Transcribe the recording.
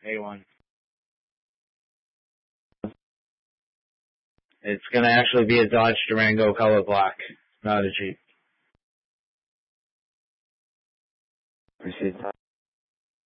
A1. It's going to actually be a Dodge Durango color black, not a Jeep. Received.